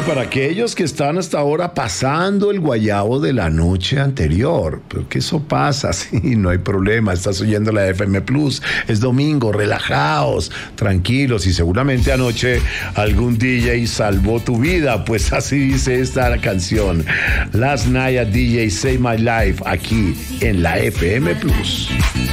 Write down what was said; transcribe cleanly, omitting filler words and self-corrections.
para aquellos que están hasta ahora pasando el guayabo de la noche anterior. Pero que eso pasa, sí, no hay problema. Estás oyendo la FM Plus. Es domingo, relajaos, tranquilos. Y seguramente anoche algún DJ salvó tu vida. Pues así dice esta canción. Last Night a DJ Save My Life, aquí en la FM Plus.